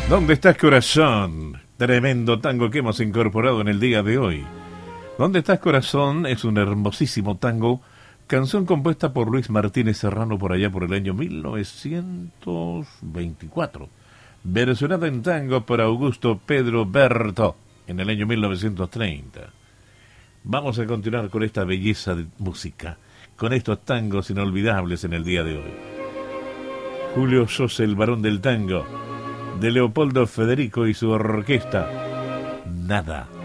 ¿Dónde estás, corazón? Tremendo tango que hemos incorporado en el día de hoy. ¿Dónde estás, corazón? Es un hermosísimo tango, canción compuesta por Luis Martínez Serrano por allá por el año 1924. Versionada en tango por Augusto Pedro Berto en el año 1930. Vamos a continuar con esta belleza de música, con estos tangos inolvidables en el día de hoy. Julio Sosa, el varón del tango, de Leopoldo Federico y su orquesta. Nada.